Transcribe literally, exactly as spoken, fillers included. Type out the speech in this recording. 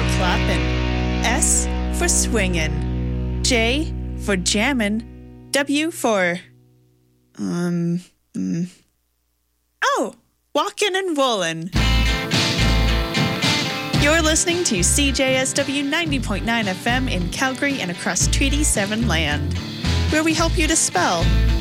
clappin', S for swingin', J for jammin', W for, um, mm, oh, walkin' and woolin'. You're listening to C J S W ninety point nine F M in Calgary and across Treaty seven land, where we help you to spell